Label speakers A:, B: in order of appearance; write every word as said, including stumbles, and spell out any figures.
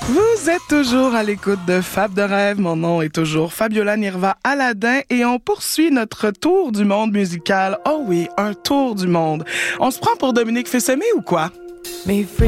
A: Vous êtes toujours à l'écoute de Fab de rêve. Mon nom est toujours Fabiola Nirva Aladin et on poursuit notre tour du monde musical. Oh oui, un tour du monde. On se prend pour Dominique Fils-Aimé ou quoi?